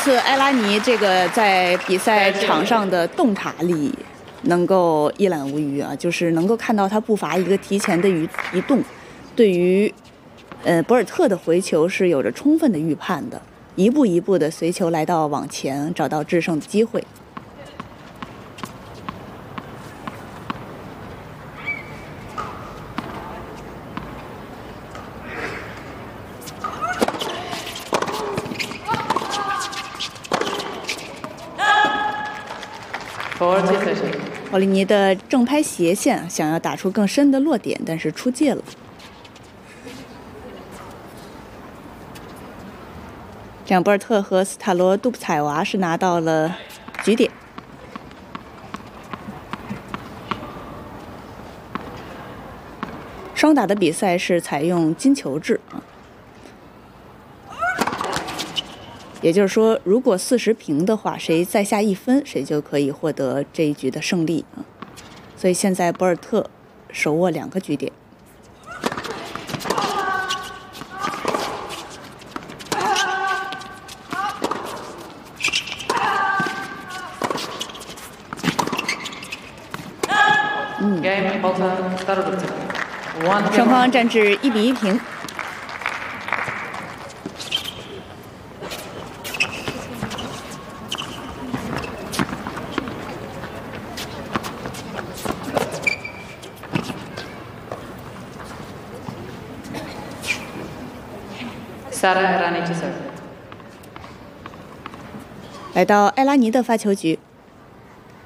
次埃拉尼这个在比赛场上的洞察力能够一览无余啊，就是能够看到他步伐一个提前的移动，对于博尔特的回球是有着充分的预判的，一步一步的随球来到网前，找到制胜的机会。奥利尼的正拍斜线想要打出更深的落点，但是出界了。这样，博尔特和斯塔罗杜布采娃是拿到了局点。双打的比赛是采用金球制啊，也就是说，如果40平的话，谁再下1分，谁就可以获得这一局的胜利啊。所以现在博尔特手握2个局点。双方战至1比1平。来到埃拉尼的发球局。